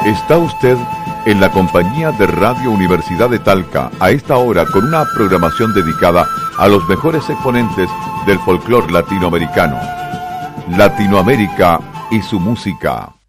Está usted en la compañía de Radio Universidad de Talca, a esta hora con una programación dedicada a los mejores exponentes del folclore latinoamericano. Latinoamérica y su música.